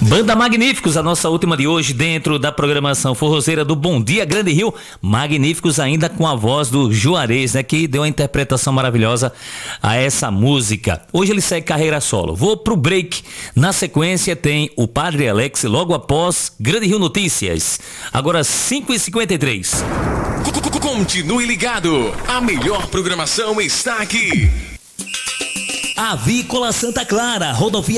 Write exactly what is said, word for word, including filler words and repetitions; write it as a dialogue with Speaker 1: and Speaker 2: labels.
Speaker 1: Banda Magníficos, a nossa última de hoje dentro da programação forrozeira do Bom Dia Grande Rio. Magníficos ainda com a voz do Juarez, né, que deu uma interpretação maravilhosa a essa música. Hoje ele segue carreira solo. Vou pro break. Na sequência tem o Padre Alex, logo após Grande Rio Notícias. Agora cinco e cinquenta e três.
Speaker 2: Continue ligado. A melhor programação está aqui.
Speaker 1: Avícola Santa Clara, rodovia